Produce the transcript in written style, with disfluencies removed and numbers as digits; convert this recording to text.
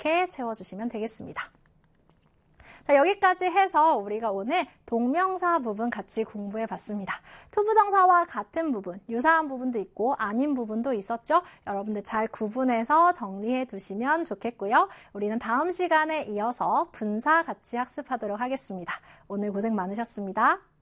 이렇게 채워주시면 되겠습니다. 자, 여기까지 해서 우리가 오늘 동명사 부분 같이 공부해 봤습니다. 투부정사와 같은 부분, 유사한 부분도 있고 아닌 부분도 있었죠? 여러분들 잘 구분해서 정리해 두시면 좋겠고요. 우리는 다음 시간에 이어서 분사 같이 학습하도록 하겠습니다. 오늘 고생 많으셨습니다.